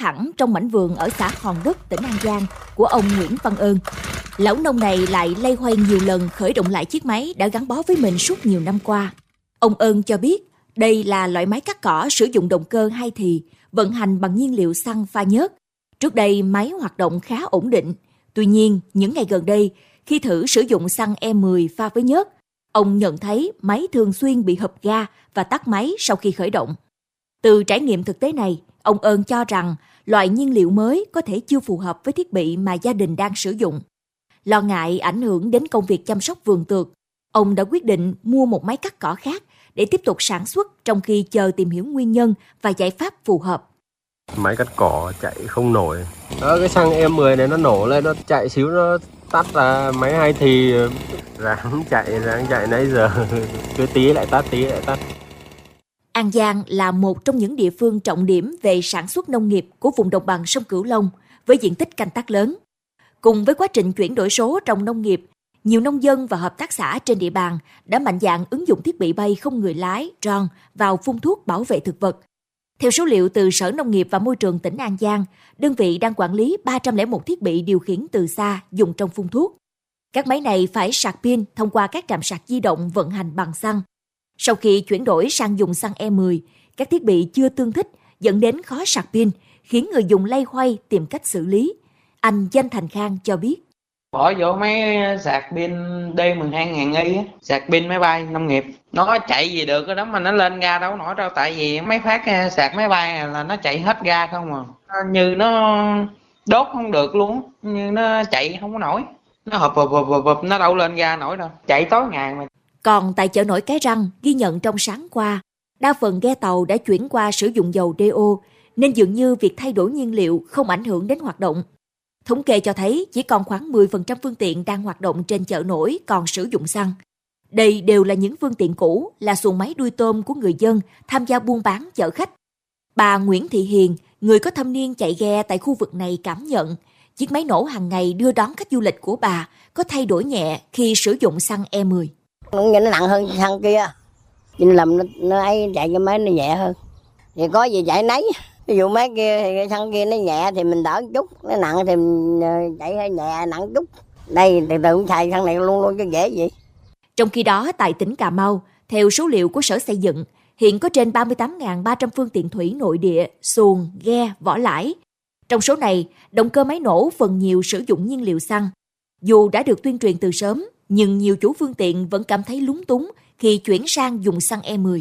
hẳn trong mảnh vườn ở xã Hòn Đất, tỉnh An Giang của ông Nguyễn Văn Ơn. Lão nông này lại loay hoay nhiều lần khởi động lại chiếc máy đã gắn bó với mình suốt nhiều năm qua. Ông Ơn cho biết đây là loại máy cắt cỏ sử dụng động cơ 2 thì, vận hành bằng nhiên liệu xăng pha nhớt. Trước đây máy hoạt động khá ổn định. Tuy nhiên, những ngày gần đây, khi thử sử dụng xăng E10 pha với nhớt, ông nhận thấy máy thường xuyên bị hụp ga và tắt máy sau khi khởi động. Từ trải nghiệm thực tế này, ông Ơn cho rằng loại nhiên liệu mới có thể chưa phù hợp với thiết bị mà gia đình đang sử dụng. Lo ngại ảnh hưởng đến công việc chăm sóc vườn tược, ông đã quyết định mua một máy cắt cỏ khác để tiếp tục sản xuất trong khi chờ tìm hiểu nguyên nhân và giải pháp phù hợp. Máy cắt cỏ chạy không nổi. Cái xăng E10 này nó nổ lên, nó chạy xíu nó tắt ra. Máy 2 thì ráng chạy nãy giờ, cứ tí lại tắt. An Giang là một trong những địa phương trọng điểm về sản xuất nông nghiệp của vùng đồng bằng sông Cửu Long với diện tích canh tác lớn. Cùng với quá trình chuyển đổi số trong nông nghiệp, nhiều nông dân và hợp tác xã trên địa bàn đã mạnh dạn ứng dụng thiết bị bay không người lái, drone vào phun thuốc bảo vệ thực vật. Theo số liệu từ Sở Nông nghiệp và Môi trường tỉnh An Giang, đơn vị đang quản lý 301 thiết bị điều khiển từ xa dùng trong phun thuốc. Các máy này phải sạc pin thông qua các trạm sạc di động vận hành bằng xăng. Sau khi chuyển đổi sang dùng xăng E10, các thiết bị chưa tương thích dẫn đến khó sạc pin, khiến người dùng loay hoay tìm cách xử lý. Anh Danh Thành Khang cho biết. Bỏ vô máy sạc pin D12000i, sạc pin máy bay nông nghiệp. Nó chạy gì được cái đó mà nó lên ga đâu nổi đâu. Tại vì máy phát sạc máy bay là nó chạy hết ga không à. Như nó đốt không được luôn, như nó chạy không có nổi. Nó hộp nó đâu lên ga nổi đâu. Chạy tối ngày mà. Còn tại chợ nổi Cái Răng, ghi nhận trong sáng qua, đa phần ghe tàu đã chuyển qua sử dụng dầu DO, nên dường như việc thay đổi nhiên liệu không ảnh hưởng đến hoạt động. Thống kê cho thấy chỉ còn khoảng 10% phương tiện đang hoạt động trên chợ nổi còn sử dụng xăng. Đây đều là những phương tiện cũ, là xuồng máy đuôi tôm của người dân tham gia buôn bán chở khách. Bà Nguyễn Thị Hiền, người có thâm niên chạy ghe tại khu vực này cảm nhận, chiếc máy nổ hàng ngày đưa đón khách du lịch của bà có thay đổi nhẹ khi sử dụng xăng E10. Nó nặng hơn xăng kia, cho nên làm nó ấy chạy cái máy nó nhẹ hơn. Thì có gì chạy nấy. Ví dụ máy kia thì cái xăng kia nó nhẹ thì mình đỡ chút, nó nặng thì mình chạy hơi nhẹ nặng chút. Đây từ từ cũng xài xăng này luôn luôn cho dễ vậy. Trong khi đó tại tỉnh Cà Mau, theo số liệu của Sở Xây dựng, hiện có trên 38.300 phương tiện thủy nội địa, xuồng, ghe, vỏ lãi. Trong số này, động cơ máy nổ phần nhiều sử dụng nhiên liệu xăng. Dù đã được tuyên truyền từ sớm, nhưng nhiều chủ phương tiện vẫn cảm thấy lúng túng khi chuyển sang dùng xăng E10.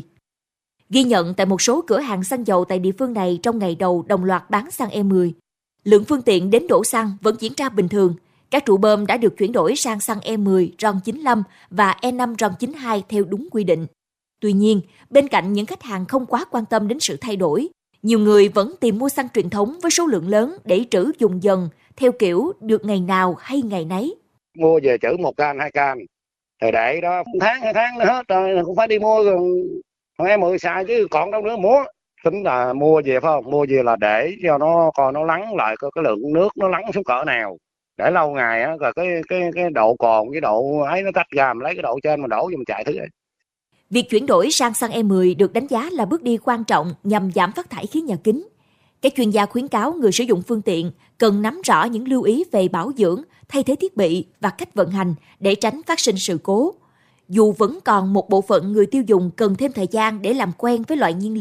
Ghi nhận tại một số cửa hàng xăng dầu tại địa phương này trong ngày đầu đồng loạt bán xăng E10. Lượng phương tiện đến đổ xăng vẫn diễn ra bình thường. Các trụ bơm đã được chuyển đổi sang xăng E10, RON 95 và E5 RON 92 theo đúng quy định. Tuy nhiên, bên cạnh những khách hàng không quá quan tâm đến sự thay đổi, nhiều người vẫn tìm mua xăng truyền thống với số lượng lớn để trữ dùng dần, theo kiểu được ngày nào hay ngày nấy. Mua về trữ 1 can, 2 can, rồi để đó tháng 2 tháng nữa hết rồi, cũng phải đi mua rồi. Còn E10 xài chứ còn đâu nữa mua. Tính là mua về phải không? Mua về là để cho nó coi nó lắng lại cái lượng nước nó lắng xuống cỡ nào. Để lâu ngày á, rồi cái độ cồn với độ ấy nó tách ra, lấy cái độ trên mà đổ vô mình chạy thứ ấy. Việc chuyển đổi sang xăng E10 được đánh giá là bước đi quan trọng nhằm giảm phát thải khí nhà kính. Các chuyên gia khuyến cáo người sử dụng phương tiện cần nắm rõ những lưu ý về bảo dưỡng, thay thế thiết bị và cách vận hành để tránh phát sinh sự cố. Dù vẫn còn một bộ phận người tiêu dùng cần thêm thời gian để làm quen với loại nhiên liệu